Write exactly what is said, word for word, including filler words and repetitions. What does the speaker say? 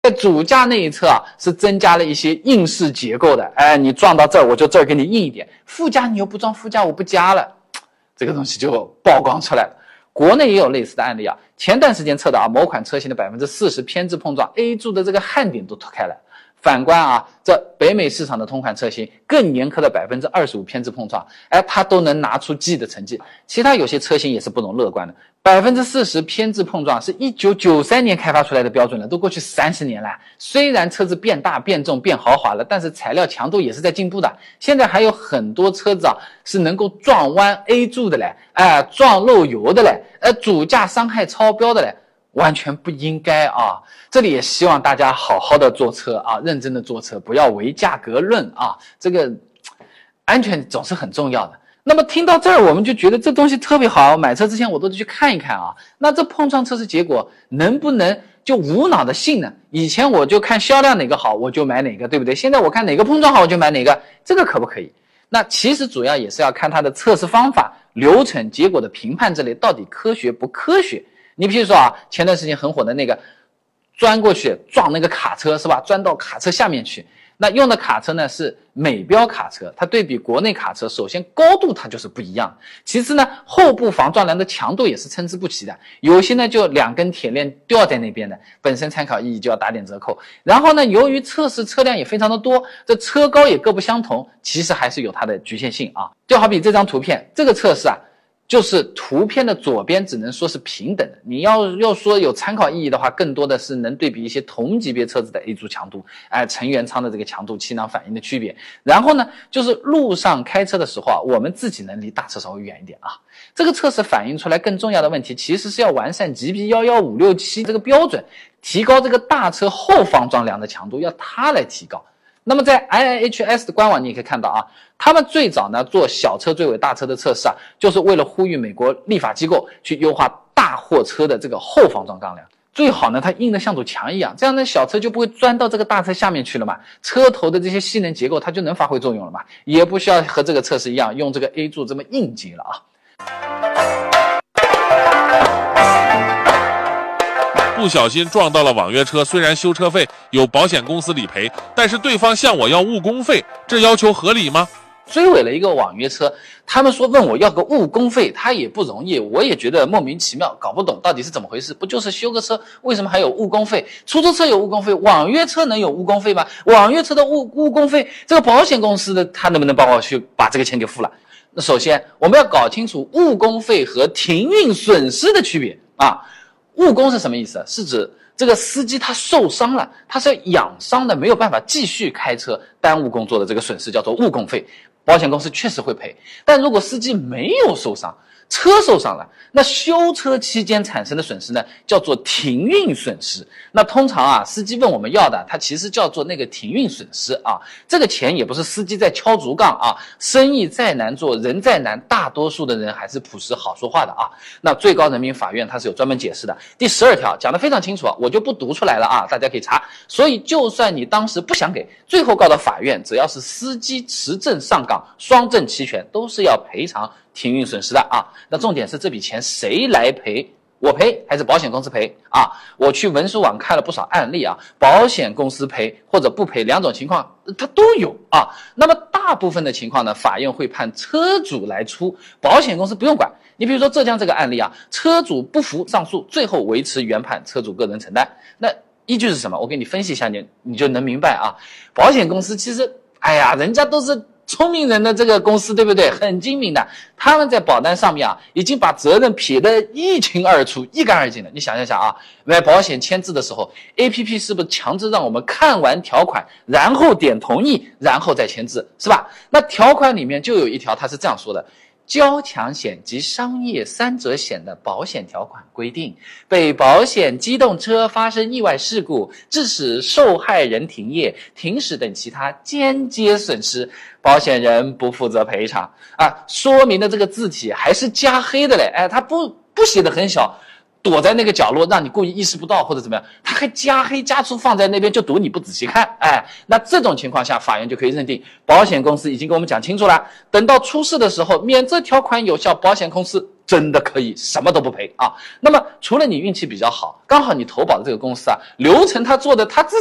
在主驾那一侧啊，是增加了一些硬式结构的，哎，你撞到这儿，我就这儿给你硬一点。副驾你又不装副驾，我不加了，这个东西就曝光出来了。国内也有类似的案例啊，前段时间测的啊，某款车型的 百分之四十 偏置碰撞 ，A 柱的这个焊点都脱开了。反观啊，这北美市场的同款车型更严苛的 百分之二十五 偏置碰撞，哎，它都能拿出 G 的成绩。其他有些车型也是不容乐观的。百分之四十 偏置碰撞是一九九三年开发出来的标准了，都过去三十年了。虽然车子变大、变重、变豪华了，但是材料强度也是在进步的。现在还有很多车子啊是能够撞弯 A 柱的嘞，哎，撞漏油的嘞，呃，主驾伤害超标的嘞。完全不应该啊！这里也希望大家好好的坐车啊，认真的坐车，不要唯价格论啊！这个安全总是很重要的。那么听到这儿，我们就觉得这东西特别好，买车之前我都得去看一看啊。那这碰撞测试结果能不能就无脑的信呢？以前我就看销量哪个好，我就买哪个，对不对？现在我看哪个碰撞好，我就买哪个，这个可不可以？那其实主要也是要看它的测试方法、流程、结果的评判这类到底科学不科学。你比如说啊，前段时间很火的那个钻过去撞那个卡车是吧？钻到卡车下面去，那用的卡车呢是美标卡车，它对比国内卡车，首先高度它就是不一样，其次呢后部防撞梁的强度也是参差不齐的，有些呢就两根铁链吊在那边的，本身参考意义就要打点折扣。然后呢，由于测试车辆也非常的多，这车高也各不相同，其实还是有它的局限性啊。就好比这张图片，这个测试啊。就是图片的左边只能说是平等的，你要要说有参考意义的话，更多的是能对比一些同级别车子的 A 柱强度，哎，成员舱的这个强度、气囊反应的区别。然后呢，就是路上开车的时候啊，我们自己能离大车稍微远一点啊。这个测试反映出来更重要的问题，其实是要完善 G B 一一五六七这个标准，提高这个大车后防撞梁的强度，要它来提高。那么在 I I H S 的官网你也可以看到啊，他们最早呢做小车追尾大车的测试啊，就是为了呼吁美国立法机构去优化大货车的这个后防撞钢梁，最好呢它硬的像堵墙一样，这样呢小车就不会钻到这个大车下面去了嘛，车头的这些细能结构它就能发挥作用了嘛，也不需要和这个测试一样用这个 A 柱这么硬结了啊。 不小心撞到了网约车，虽然修车费有保险公司理赔，但是对方向我要误工费，这要求合理吗？ 追尾了一个网约车，他们说问我要个误工费，他也不容易，我也觉得莫名其妙，搞不懂到底是怎么回事。不就是修个车，为什么还有误工费？出租车有误工费，网约车能有误工费吗？网约车的误误工费，这个保险公司的他能不能帮我去把这个钱给付了？那首先我们要搞清楚误工费和停运损失的区别啊。误工是什么意思？是指这个司机他受伤了，他是养伤的，没有办法继续开车，耽误工作的这个损失叫做误工费，保险公司确实会赔。但如果司机没有受伤，车受伤了，那修车期间产生的损失呢，叫做停运损失。那通常啊，司机问我们要的，它其实叫做那个停运损失啊。这个钱也不是司机在敲竹杠啊，生意再难做，人再难，大多数的人还是朴实好说话的啊。那最高人民法院它是有专门解释的，第十二条讲得非常清楚，我就不读出来了啊，大家可以查。所以就算你当时不想给，最后告到法院，只要是司机持证上岗，双证齐全，都是要赔偿停运损失的啊。那重点是这笔钱谁来赔？我赔还是保险公司赔啊？我去文书网看了不少案例啊，保险公司赔或者不赔两种情况它都有啊。那么大部分的情况呢，法院会判车主来出，保险公司不用管。你比如说浙江这个案例啊，车主不服上诉，最后维持原判，车主个人承担。那依据是什么？我给你分析一下，你你就能明白啊。保险公司其实，哎呀，人家都是聪明人的这个公司，对不对？很精明的，他们在保单上面啊，已经把责任撇得一清二楚、一干二净了。你想一想啊，买保险签字的时候 ，A P P 是不是强制让我们看完条款，然后点同意，然后再签字，是吧？那条款里面就有一条，它是这样说的。交强险及商业三者险的保险条款规定，被保险机动车发生意外事故，致使受害人停业、停驶等其他间接损失，保险人不负责赔偿啊。说明的这个字体还是加黑的嘞，哎，它不不写的很小，躲在那个角落让你故意意识不到或者怎么样，他还加黑加粗放在那边，就赌你不仔细看。哎，那这种情况下法院就可以认定保险公司已经跟我们讲清楚了，等到出事的时候免责条款有效，保险公司真的可以什么都不赔啊。那么除了你运气比较好，刚好你投保的这个公司啊，流程他做的他自